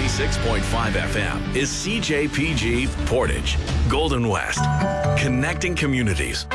96.5 FM is CJPG Portage, Golden West, connecting communities.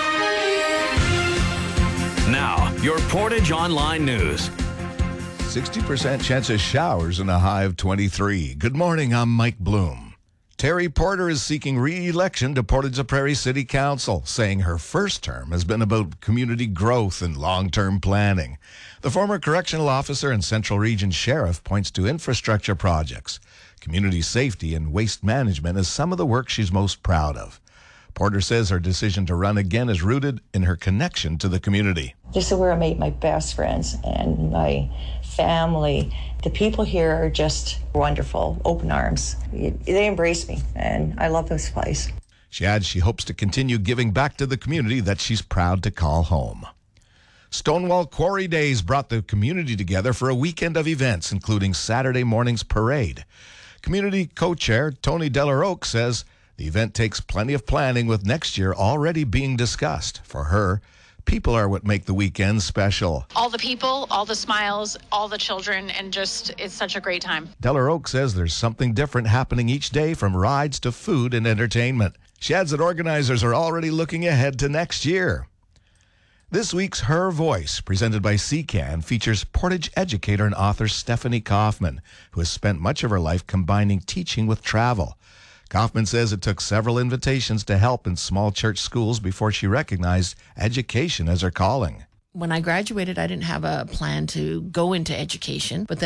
Now, your Portage Online News. 60% chance of showers and a high of 23. Good morning, I'm Mike Bloom. Terry Porter is seeking re-election to Portage-la-Prairie City Council, saying her first term has been about community growth and long-term planning. The former correctional officer and Central Region Sheriff points to infrastructure projects, community safety, and waste management as some of the work she's most proud of. Porter says her decision to run again is rooted in her connection to the community. This is where I made my best friends and my family. The people here are just wonderful, open arms. They embrace me, and I love this place. She adds she hopes to continue giving back to the community that she's proud to call home. Stonewall Quarry Days brought the community together for a weekend of events, including Saturday morning's parade. Community co-chair Tony Delaroque says the event takes plenty of planning, with next year already being discussed. For her, people are what make the weekend special. All the people, all the smiles, all the children, and just, it's such a great time. Delaroque says there's something different happening each day, from rides to food and entertainment. She adds that organizers are already looking ahead to next year. This week's Her Voice, presented by CCAN, features Portage educator and author Stephanie Kaufman, who has spent much of her life combining teaching with travel. Kaufman says it took several invitations to help in small church schools before she recognized education as her calling. When I graduated, I didn't have a plan to go into education, but